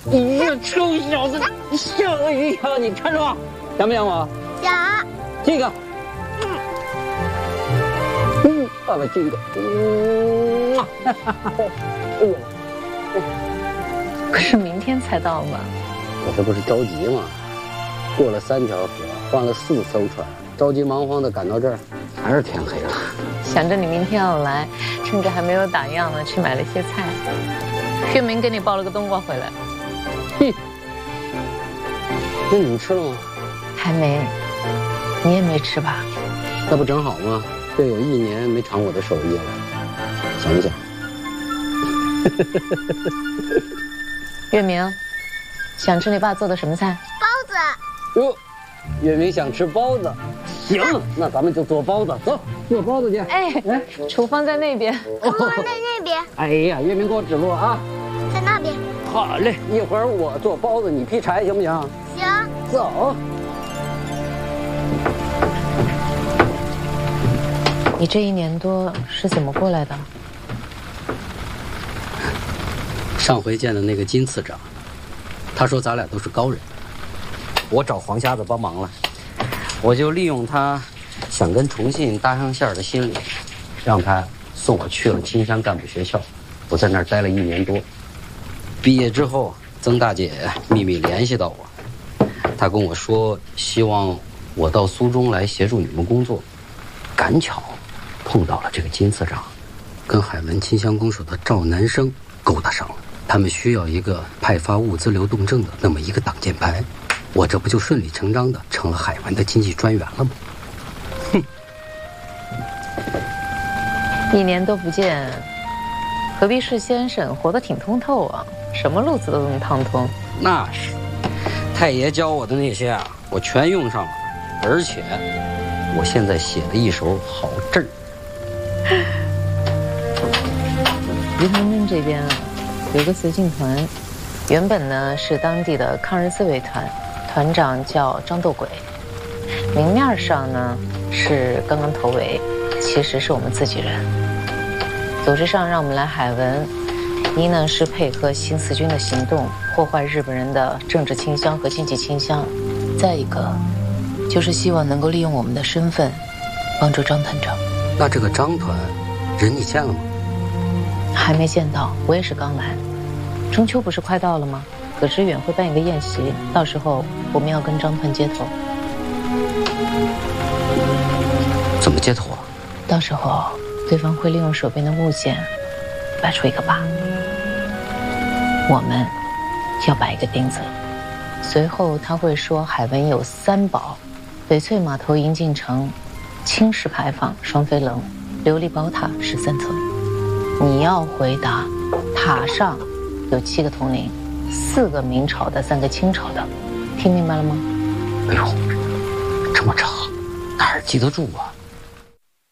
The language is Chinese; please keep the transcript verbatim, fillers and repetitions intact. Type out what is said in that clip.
你这臭小子，吓我一跳！你看着我，想不想我？ 想。 这个。嗯，爸爸这个。嗯，哈哈哈。哎呦。 可是明天才到嘛。 我这不是着急吗？过了三条河，换了四艘船，着急忙慌的赶到这儿，还是天黑了。 想着你明天要来，趁着还没有打烊呢，去买了些菜。月明给你抱了个冬瓜回来。 哼，那你们吃了吗？ 还没，你也没吃吧？ 那不正好吗？这有一年没尝我的手艺了，想不想？ 月明，想吃你爸做的什么菜？ 包子。 哟，月明想吃包子，行，那咱们就做包子，走，做包子去。 哎哎，厨房在那边。 厨房在那边。 哎呀，月明给我指路啊。 在那边。 好嘞，一会儿我做包子，你劈柴，行不行？ 行。 走。 你这一年多是怎么过来的？ 上回见的那个金次长，他说咱俩都是高人，我找黄瞎子帮忙了，我就利用他想跟重信搭上线的心理，让他送我去了金乡干部学校。我在那儿待了一年多，毕业之后，曾大姐秘密联系到我，她跟我说希望我到苏中来协助你们工作。赶巧碰到了这个金次长，跟海文金乡公署的赵南生勾搭上了。他们需要一个派发物资流动证的那么一个挡箭牌，我这不就顺理成章的成了海文的经济专员了吗？哼！ 一年多不见，何必是先生活得挺通透啊，什么路子都能趟通。 那是，太爷教我的那些啊，我全用上了，而且我现在写了一手好字儿。 榆塘镇这边啊，有个绥靖团，原本呢是当地的抗日自卫团，团长叫张斗鬼。明面上呢是刚刚投围，其实是我们自己人。组织上让我们来海文，一呢是配合新四军的行动，破坏日本人的政治倾向和经济倾向；再一个，就是希望能够利用我们的身份，帮助张团长。 那这个张团，人你见了吗？ 还没见到，我也是刚来。中秋不是快到了吗？葛知远会办一个宴席，到时候我们要跟张团接头。 怎么接头啊？ 到时候对方会利用手边的物件摆出一个靶，我们要摆一个钉子。随后他会说海文有三宝：翡翠码头银镜城、青石牌坊双飞棱、琉璃宝塔十三层。你要回答塔上有七个铜铃，四个明朝的，三个清朝的，听明白了吗？ 哎呦，这么长，哪儿记得住啊？